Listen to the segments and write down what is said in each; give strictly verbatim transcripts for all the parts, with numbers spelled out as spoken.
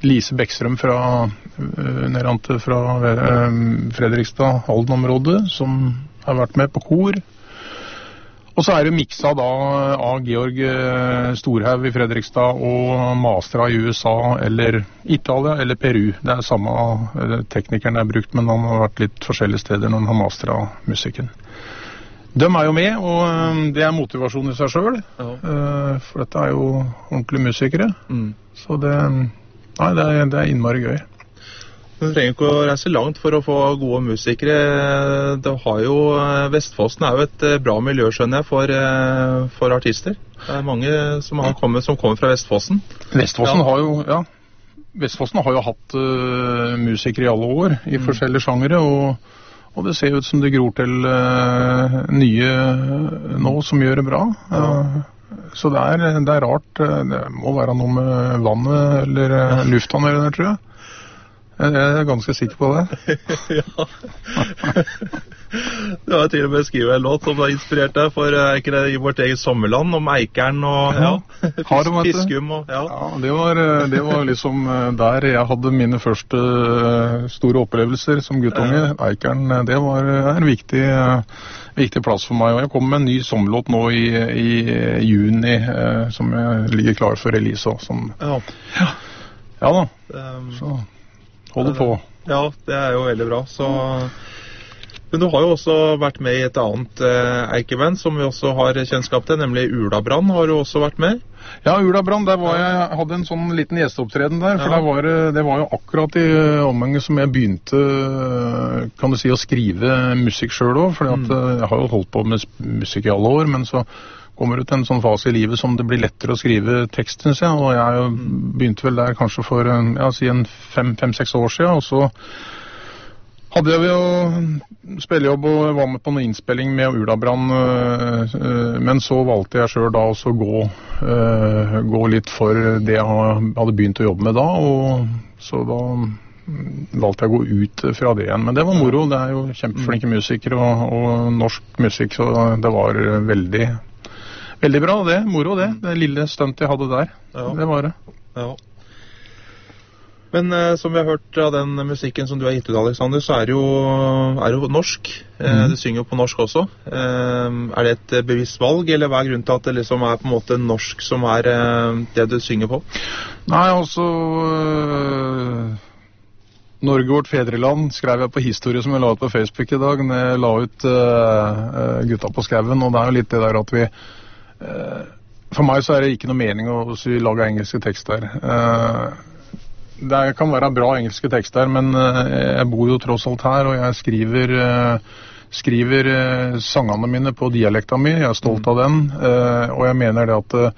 Lise Beckstrøm fra Nerante fra Fredrikstad, Halden-området, som har vært med på kor. Og så er det miksa da av Georg Storhaug i Fredrikstad og Mastra i U S A eller Italia eller Peru. Det er samme teknikeren er brukt, men han har vært litt forskjellige steder når han har mastra musikken. De er jo med, og det er motivasjon i seg selv, ja. For dette er jo ordentlige musikere. Mm. Så det, nei, det, er, det er innmari gøy. Du trenger ikke å reise langt for å få gode musikere. Det har jo, Vestfossen er jo et bra miljø, skjønner jeg, for, for artister. Det er mange som, har kommet, som kommer fra Vestfossen. Vestfossen ja. har jo, ja, Vestfossen har jo hatt uh, musikere i alle år, i mm. forskjellige sjangere, og Og det ser ut som det gror til uh, nye nå som gjør det bra. Uh, så det er, det er rart. Det må være noe med vannet eller uh, lufta nede der, tror jeg. Jeg er ganske sikker på det. Ja. Du har til og med skrevet en låt som har inspirert deg for er ikke det, i vårt eget sommerland, om eikeren og ja, ja. fiskum. Og, ja. Ja, det, var, det var liksom der jeg hadde mine første store opplevelser som guttunge. Ja. Eikeren, det var en viktig, viktig plass for meg. Og jeg kom med en ny sommerlåt nå i, i juni, som jeg ligger klar for release også. Som, ja. Ja. Ja da, um, så holder på. Ja, det er jo veldig bra, så... Men du har jo også vært med i et annet eh, eikeband som vi også har kjennskap til, nemlig Ulabrann har du også vært med. Ja, Ulabrann, der var jeg, hadde en sånn liten gjesteopptreden der, for ja. der var, det var jo akkurat i omgangen som jeg begynte, kan du si, å skrive musikk selv også, for mm. jeg har jo holdt på med musikk i alle år, men så kommer det til en sånn fase i livet som det blir lettere å skrive tekst, synes jeg, og jeg begynte vel der kanskje for ja, si en fem-seks år siden, og så hadde jeg jo spillejobb og var med på noen innspilling med Ulabrann, men så valgte jeg selv da også å gå, gå litt for det jeg hadde begynt å jobbe med da, og så da valgte jeg å gå ut fra det igjen. Men det var moro, det er jo kjempeflinke musikere og, og norsk musikk, så det var veldig, veldig bra det, moro det, det lille stunt jeg hadde der, ja. Det var det. Ja. Men eh, som vi har hørt av den musikken som du har gitt ut, Alexander, så er det jo, er det jo norsk. Eh, mm. Du synger jo på norsk også. Eh, er det et bevisst valg, eller hva er grunnen til at det liksom er på en måte norsk som er eh, det du synger på? Nei, altså... Øh, Norge, vårt fedreland, skrev jeg på historie som jeg la ut på Facebook i dag, når jeg la ut øh, gutta på skauen, og det er jo litt det der at vi... Øh, for meg så er det ikke noe mening å, å lage engelske tekster. Øh, Det kan være bra engelske tekster, men jeg bor jo tross alt her, og jeg skriver, skriver sangene mine på dialekta mi, jeg er stolt av den, og jeg mener det at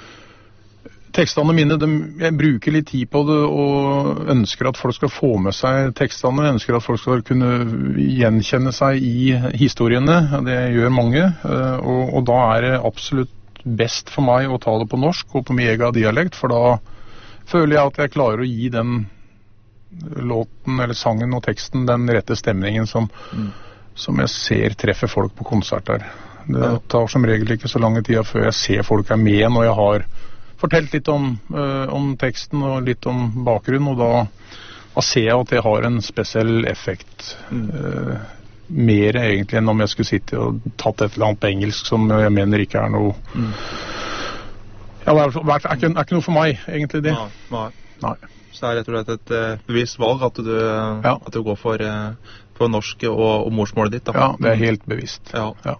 tekstene mine, de, jeg bruker litt tid på det, og ønsker at folk skal få med seg tekstene, ønsker at folk skal kunne gjenkjenne seg i historiene, det gjør mange, og, og da er det absolutt best for meg å ta det på norsk og på min egen dialekt, for da føler jeg at jeg klarer å gi den låten eller sangen og teksten den rette stemningen som, mm. som jeg ser treffer folk på konserter. Det ja. tar som regel ikke så lange tida før jeg ser folk er med når jeg har fortalt litt om, uh, om teksten og litt om bakgrunnen, og da, da ser jeg at det har en spesiell effekt. Mm. Uh, mer egentlig enn om jeg skulle sitte og tatt et eller annet på engelsk som jeg mener ikke er noe... Mm. Ja, det er, er, ikke, er ikke noe for meg, egentlig det. Nei, nei. nei. Så det er rett og slett et uh, bevisst valg at du, ja. at du går for, uh, for norsk og, og morsmålet ditt. Da. Ja, det er helt bevisst. Ja. Ja.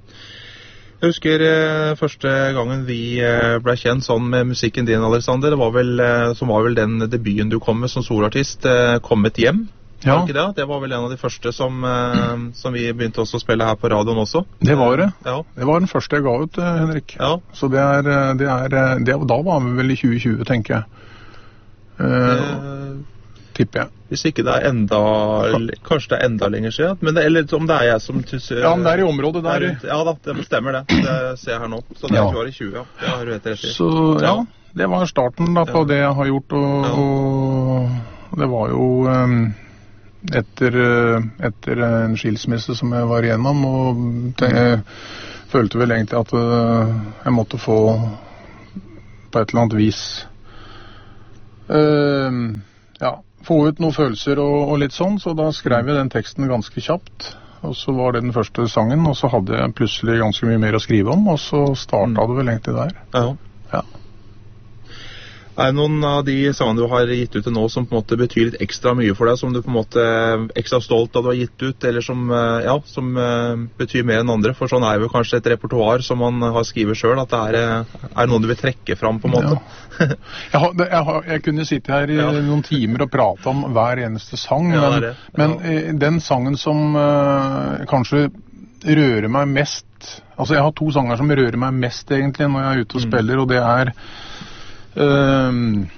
Jeg husker uh, første gangen vi uh, ble kjent sånn med musikken din, Alexander, det var vel, uh, som var vel den debuten du kom med som solartist, uh, Kommet hjem. Ja. Var det? det var vel en av de første som, uh, som vi begynte også å spille her på radioen også. Det var det. Ja. Det var den første jeg ga ut, uh, Henrik. Ja. Så det er, det er det, da var vi vel i tjue tjue, tenker jeg. Uh, det, tipper jeg. Hvis ikke det er enda, kanskje det er enda lenger siden, men det, eller om det er jeg som... Tuser, ja, men det er i området der. Er, ja da, det bestemmer det. Det ser jeg her nå. Så det er ja. tjue, ja. Det har du rett rett i. Så ja, det var starten da på ja. det jeg har gjort, og, ja. og det var jo... Um, Etter, etter en skilsmisse som jeg var igjennom, og jeg følte vel egentlig at jeg måtte få på et eller annet vis uh, ja, få ut noen følelser og, og litt sånn, så da skrev jeg den teksten ganske kjapt. Og så var det den første sangen, og så hadde jeg plutselig ganske mye mer å skrive om, og så startet mm. det vel egentlig der. Ja. Ja. Er det noen av de sangene du har gitt ut til nå som på en måte betyr litt ekstra mye for deg, som du på en måte er ekstra stolt av du har gitt ut, eller som, ja, som betyr mer enn andre? For sånn er jo kanskje et repertoar som man har skrivet selv, at det er, er noen du vil trekke fram på en måte. Ja. jeg, har, jeg, har, jeg kunne sitte her i ja. noen timer og prate om hver eneste sang, ja, men, ja. men den sangen som uh, kanskje rører meg mest, altså jeg har to sanger som rører meg mest egentlig når jeg er ute og mm. spiller, og det er Uh,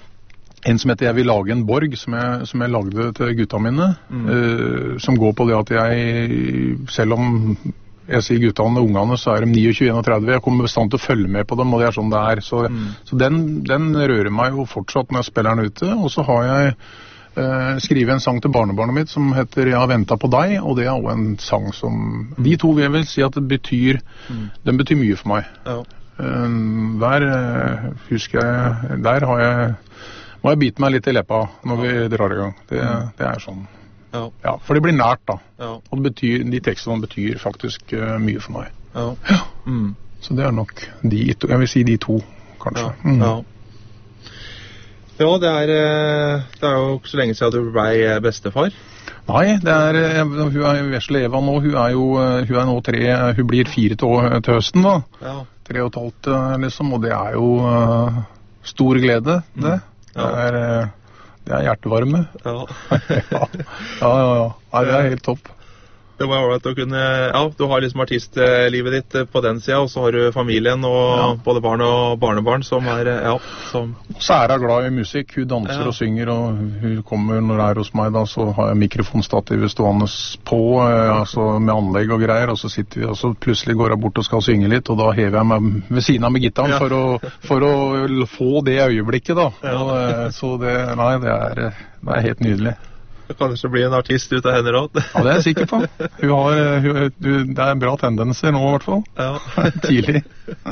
en som heter Jeg vil lage en borg, som jeg, som jeg lagde til gutta mine, mm. uh, som går på det at jeg, selv om jeg sier guttene og ungene, så er de tjueni og tretti, jeg kommer bestandig til å følge med på dem, og det er sånn det er. Så, mm. så den, den rører meg jo fortsatt når jeg spiller den ute, og så har jeg uh, skrivet en sang til barnebarnet mitt som heter Jeg har ventet på deg, og det er også en sang som, mm. de to vil jeg vel si at det betyr, mm. den betyr mye for meg. Ja. Uh, der uh, husker jeg der har jeg må jeg bite meg litt i leppa når vi drar i gang det, mm. det er sånn ja. Ja, for det blir nært da ja. Og det betyr, de tekstene betyr faktisk uh, mye for meg ja. Ja. Mm. Så det er nok de to, jeg vil si de to kanskje ja, mm. ja. ja det, er, det er jo ikke så lenge siden du ble bestefar. Nei, det er, hun er vesle Eva nå, hun er jo hun er nå tre, hun blir fire til, til høsten da ja. Tre og et halvt liksom, og det er jo uh, stor glede, det. Mm. Ja. Det, er, det er hjertevarme. Ja. ja, ja, ja, ja. Det er helt topp. Det var ålreit å kunne, ja, du har liksom artistlivet ditt på den siden, og så har du familien og ja. Både barn og barnebarn som er, ja, som... Så er hun glad i musikk, hun danser ja. Og synger, og hun kommer når det er hos meg da, så har jeg mikrofonstativet stående på, altså med anlegg og greier, og så sitter vi, og så plutselig går jeg bort og skal synge litt, og da hever jeg meg ved siden av med gitaren ja. for, å, for å få det øyeblikket da. Ja. Og, så det, nei, det er, det er helt nydelig. Det kan kanskje bli en artist ut av henne også. Ja, det er jeg sikker på. Hun har, hun, hun, det er bra tendenser nå i hvert fall. Ja. Tidlig.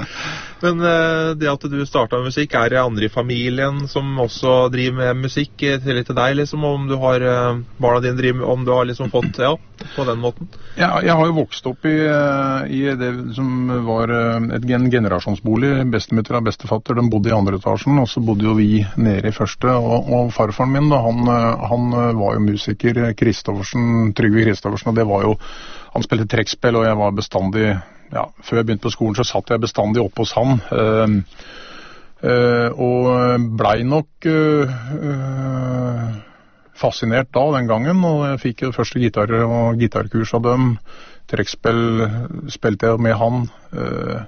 Men det at du startet med musikk, er det andre i familien som også driver med musikk til til deg, liksom, om du har barna dine driver, om du har liksom fått, ja, på den måten? Ja, jeg har jo vokst opp i, i det som var et generasjonsbolig. Bestemutter og bestefatter, de bodde i andre etasjen, og så bodde jo vi nede i første, og, og farfaren min da, han, han var jo musiker, Kristoffersen, Trygve Kristoffersen, og det var jo, han spilte trekkspill, og jeg var bestandig, ja, før jeg begynte på skolen så satt jeg bestandig oppe hos han, uh, uh, og blei nok uh, uh, fascinert da den gangen, og jeg fikk jo første gitarer og gitarkurs av dem, trekkspill spilte jeg med han, uh,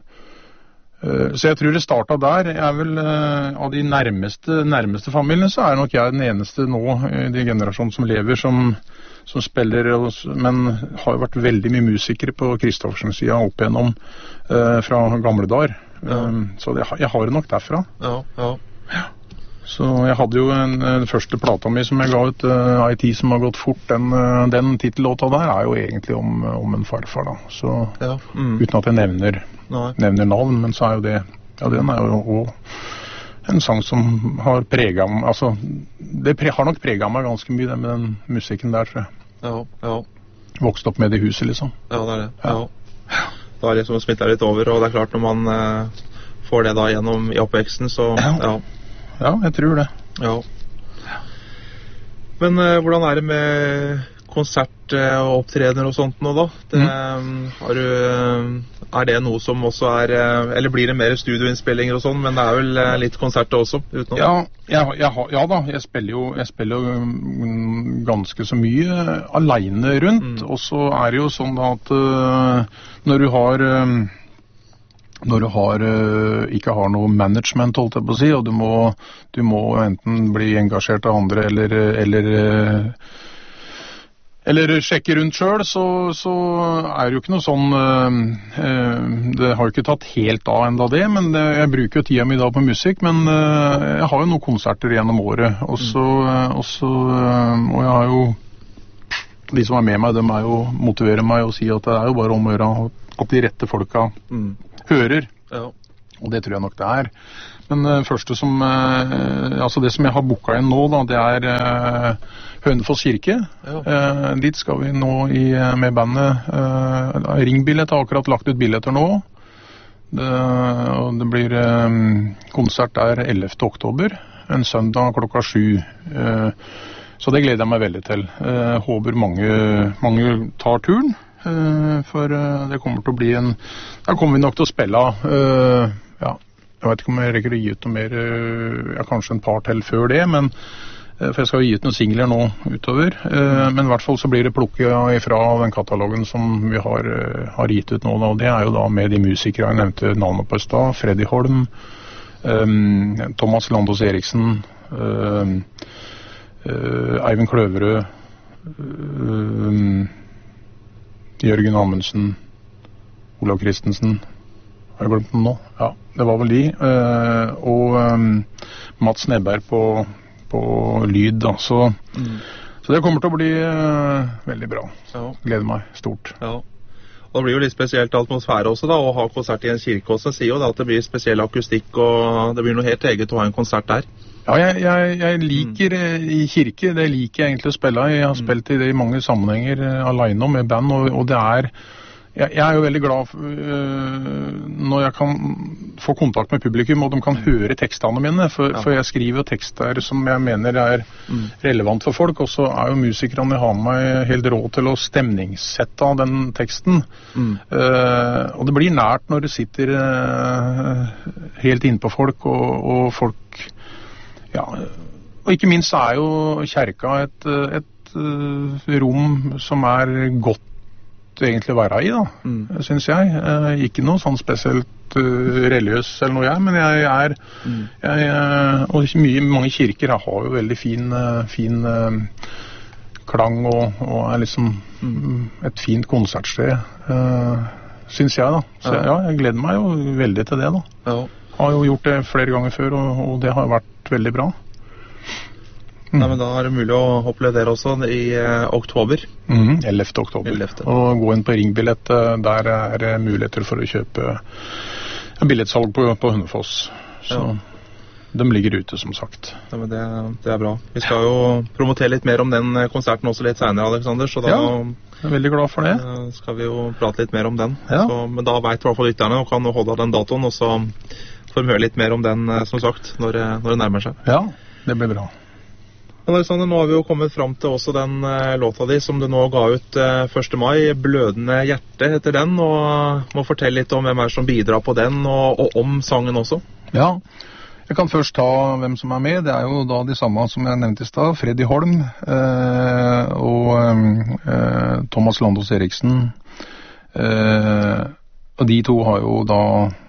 uh, så jeg tror det startet der. Jeg er vel uh, av de nærmeste, nærmeste familiene, så er nok jeg den eneste nå i de generasjonen som lever, som som spiller, men har jo vært veldig mye musikere på Kristoffersens siden opp igjennom uh, fra gamle dager. Ja. Um, så det, jeg har det nok derfra. Ja, ja. Ja. Så jeg hadde jo en, den første plata mi som jeg ga ut, uh, I T som har gått fort, den, uh, den titellåta der er jo egentlig om, om en farfar da. Så ja. Mm. Uten at jeg nevner, nevner navn, men så er jo det, ja, den er jo også en sang som har preget meg, altså, det pre, har nok preget meg ganske mye, det med den musikken der, tror jeg. Ja, ja. Vokst opp med det i huset, liksom. Ja, det er det. Ja. Ja. Da er det liksom smittet litt over, og det er klart når man eh, får det da gjennom i oppveksten, så ja. Ja, ja jeg tror det. Ja. Men eh, hvordan er det med konsert og opptredener og sånt nå da? Det, mm. har du, er det noe som også er, eller blir det mer studioinnspillinger og sånn, men det er vel litt konserter også? Utenom. Ja, jeg, jeg, ja da, jeg spiller jo jeg spiller jo ganske så mye alene rundt, mm. og så er det jo sånn at uh, når du har uh, når du har, uh, ikke har noe management, holdt jeg på å si, og du må, du må enten bli engasjert av andre eller, eller uh, eller sjekke rundt selv, så, så er det jo ikke noe sånn, øh, det har jo ikke tatt helt av enda det, men det, jeg bruker jo tida mi da på musikk, men øh, jeg har jo noen konserter gjennom året, og så, og så, og jeg har jo, de som er med meg, de er jo, motiverer meg og sier at det er jo bare om å gjøre at de rette folka mm. hører, ja. Og det tror jeg nok det er. Men det uh, første som uh, altså det som jeg har booket igjen nå, da, det er uh, Hønefoss kirke. Ja. Uh, dit skal vi nå i, med bandet. Uh, Ringbillett har akkurat lagt ut billetter nå. Det, og det blir um, konsert der ellevte oktober, en søndag klokka sju. Uh, så det gleder jeg meg veldig til. Uh, håper mange, mange tar turen. Uh, for uh, det kommer til å bli en der kommer vi nok til å spille uh, ja, jeg vet ikke om jeg rekker å gi ut noe mer uh, ja, kanskje en par til før det, men uh, for jeg skal gi ut noen singler nå utover, uh, men i hvert fall så blir det plukket ifra den katalogen som vi har, uh, har gitt ut nå, da, og det er jo da med de musikere jeg nevnte navnet på i stad, Freddy Holm, um, Thomas Landås Eriksen, uh, uh, Eivind Kløverød, uh, Jørgen Amundsen, Olav Christensen, har jeg glemt den nå? Ja, det var vel de. Uh, og um, Mats Nebberg på, på lyd, da. Så, mm. så det kommer til å bli uh, veldig bra. Ja. Gleder meg stort. Ja. Og det blir jo litt spesielt atmosfære også, da, å ha konsert i en kirke også. Sier jo da at det blir spesiell akustikk, og det blir noe helt eget å ha en konsert der. Ja, jeg, jeg, jeg liker mm. i kirke, det liker jeg egentlig å spille. Jeg har mm. spilt i det i mange sammenhenger uh, alene og med band, og, og det er, jeg, jeg er jo veldig glad for, uh, når jeg kan få kontakt med publikum, og de kan høre tekstene mine, for, ja. for jeg skriver jo tekster som jeg mener er mm. relevant for folk, og så er jo musikerne har meg helt råd til å stemningssette den teksten. Mm. Uh, og det blir nært når du sitter uh, helt inne på folk, og, og folk ja, og ikke minst er jo kjerka et, et uh, rom som er godt egentlig å være i, da, mm. synes jeg. Uh, ikke noe sånn spesielt uh, religiøs eller noe jeg, men jeg er, mm. jeg, uh, og mye, mange kirker har jo veldig fin, uh, fin uh, klang og, og er liksom mm. et fint konsertsted, uh, synes jeg da. Så ja. ja, jeg gleder meg jo veldig til det da. Ja. Har jo gjort det flere ganger før, og, og det har vært veldig bra. Mm. Nei, men da er det mulig å oppleve dere også i eh, oktober. Mm, ellevte oktober. ellevte Og gå inn på Ringbillett, der er det muligheter for å kjøpe billettsalg på, på Hønefoss. Så ja. De ligger ute, som sagt. Ja, men det, det er bra. Vi skal jo promotere litt mer om den konserten også litt senere, Alexander, så da... Ja. Jeg er veldig glad for det. Skal vi jo prate litt mer om den. Ja. Så, men da vet i hvert fall lytterne og kan holde av den datoen, og så får vi høre litt mer om den, som sagt, når, når det nærmer seg. Ja, det blir bra. Men Alexander, nå har vi jo kommet fram til også den uh, låta di som du nå ga ut uh, første mai, Blødende hjerte heter den, og må fortelle litt om hvem er som bidrar på den, og, og om sangen også. Ja, jeg kan først ta hvem som er med. Det er jo da de samme som jeg nevnte i stad, Freddy Holm eh, og eh, Thomas Landås Eriksen. Eh, og de to har jo da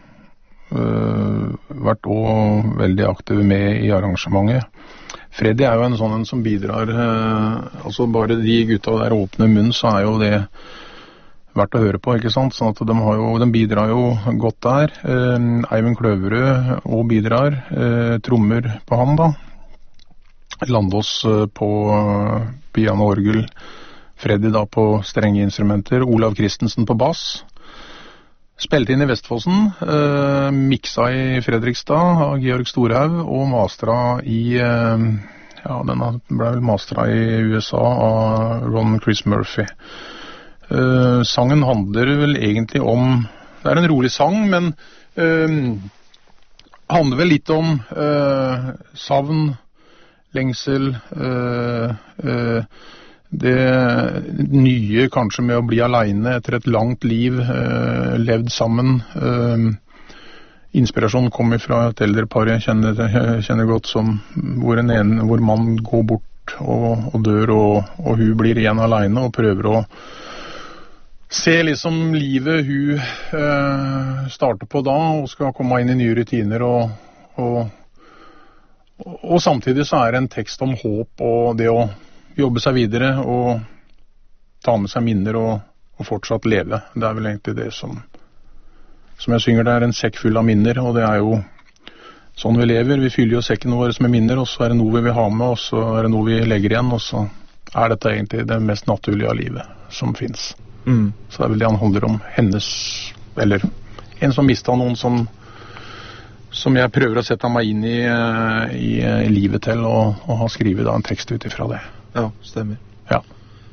eh, vært også veldig aktive med i arrangementet. Freddy er jo en sånn en som bidrar, eh, altså bare de gutta der åpner munn, så er jo det verdt å høre på, ikke sant? Sånn at de, har jo, de bidrar jo godt der. Eh, Eivind Kløverød og bidrar. Eh, trommer på han da. Landås eh, på piano og orgel. Freddy da på strenge instrumenter. Olav Christensen på bass. Spilte inn i Vestfossen. Eh, miksa i Fredrikstad av Georg Storhaug. Og mastra i... Eh, ja, den ble vel mastra i U S A av Ron Chris Murphy. Uh, sangen handler vel egentlig om, det er en rolig sang, men uh, handler vel litt om uh, savn, lengsel, uh, uh, det nye kanskje med å bli alene etter et langt liv, uh, levd sammen. Uh, inspirasjonen kommer fra et eldre par jeg kjenner, jeg kjenner godt, som, hvor, en ene, hvor man går bort og, og dør, og, og hun blir igjen alene og prøver å se liksom livet hun eh, starter på da, og skal komme inn i nye rutiner, og, og, og, og samtidig så er det en tekst om håp og det å jobbe seg videre og ta med seg minner og, og fortsatt leve. Det er vel egentlig det som, som jeg synger, det er en sekk full av minner, og det er jo sånn vi lever. Vi fyller jo sekken vår med minner, og så er det noe vi vil ha med, og så er det noe vi legger igjen, og så er dette egentlig det mest naturlige av livet som finnes. Mm. Så det er vel det han handler om, hennes, eller en som mistet noen som som jeg prøver å sette meg inn i, i, i livet til, og, og har skrivet da en tekst ut ifra det. Ja, stemmer. Ja.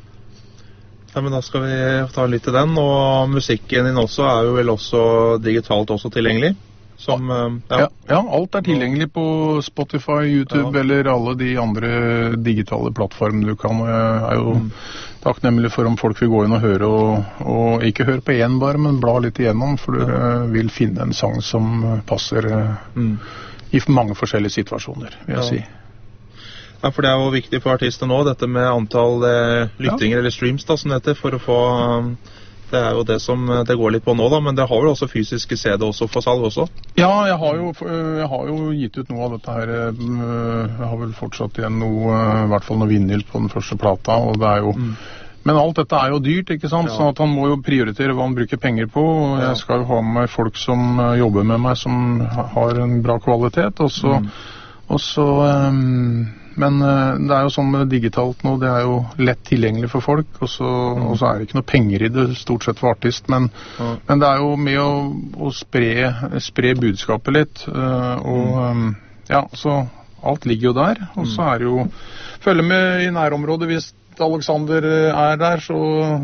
Ja, men da skal vi ta litt til den, og musikken din også er jo vel også digitalt også tilgjengelig? Som, ja. Ja, ja, alt er tilgjengelig på Spotify, YouTube ja. Eller alle de andre digitale plattformene du kan. Jeg er jo mm. takknemlig for om folk vil gå inn og høre, og, og ikke høre på én bare, men bla litt igjennom, for du ja. Vil finne en sang som passer mm. i mange forskjellige situasjoner, vil jeg ja. Si. Ja, for det er jo viktig for artister nå, dette med antall eh, lyttinger ja. Eller streams da, som det heter, for å få... Um, det er jo det som det går litt på nå da, men det har vel også fysiske C D også for salg også? Ja, jeg har jo, jeg har jo gitt ut noe av dette her. Jeg har vel fortsatt igjen noe, i hvert fall noe vinyl på den første plata, og det er jo... Mm. Men alt dette er jo dyrt, ikke sant? Ja. Så at han må jo prioritere hva han bruker penger på, og jeg skal jo ha med meg folk som jobber med meg, som har en bra kvalitet, og så... Mm. Og så um, men uh, det er jo sånn med digitalt nå, det er jo lett tilgjengelig for folk, og så, mm. og så er det ikke noe penger i det stort sett for artist, men, mm. men det er jo med å, å spre, spre budskapet litt, uh, og um, ja, så alt ligger jo der, og så er det jo, følge med i nærområdet, hvis Alexander er der, så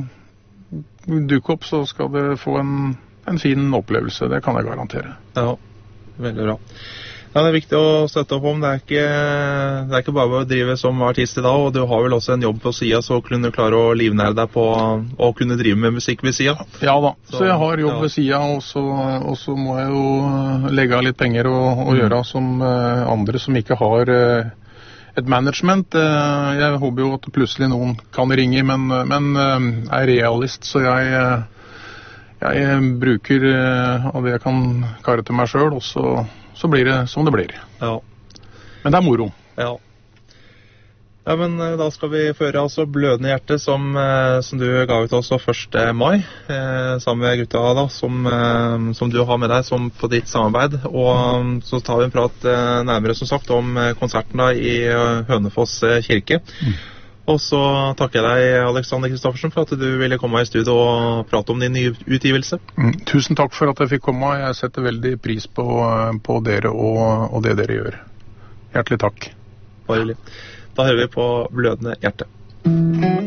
dukk opp, så skal det få en, en fin opplevelse, det kan jeg garantere. Ja, veldig bra. Ja, det er viktig å støtte opp om. Det er ikke, det er ikke bare å drive som artist i dag, og du har vel også en jobb på siden, så kunne du klare å livnære deg på å kunne drive med musikk ved siden. Ja da, så, så jeg har jobb ja. Ved siden, og så, og så må jeg jo legge av litt penger og, og mm. gjøre som uh, andre som ikke har uh, et management. Uh, jeg håper jo at plutselig noen kan ringe, men, men uh, er realist, så jeg... Uh, jeg bruker uh, av det jeg kan kare til meg selv, og så... så blir det som det blir. Ja. Men det er moro. Ja. Ja, men da skal vi føre altså Blødende hjerte, som, som du ga ut også første mai, eh, sammen med gutta da, som, eh, som du har med deg som på ditt samarbeid. Og mm. så tar vi en prat eh, nærmere, som sagt, om konserten da i Hønefoss kirke. Mm. Og så takker jeg deg, Alexander Kristoffersen, for at du ville komme i studio og prate om din nye utgivelse. Mm, tusen takk for at jeg fikk komme. Jeg setter veldig pris på, på dere og, og det dere gjør. Hjertelig takk. Bare hyggelig. Da hører vi på Blødende hjerte.